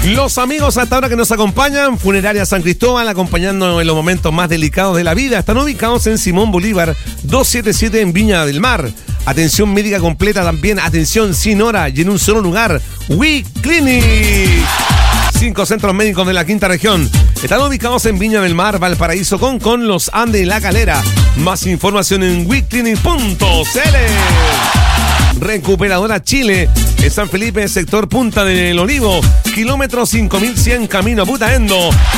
Los amigos hasta ahora que nos acompañan, Funeraria San Cristóbal, acompañando en los momentos más delicados de la vida. Están ubicados en Simón Bolívar 277 en Viña del Mar. Atención médica completa también, atención sin hora y en un solo lugar. We Clinic. 5 centros médicos de la quinta región. Están ubicados en Viña del Mar, Valparaíso, Concón, Los Andes y La Calera. Más información en weclinic.cl. Recuperadora Chile, en San Felipe, sector Punta del Olivo, kilómetro 5100, camino a Putaendo.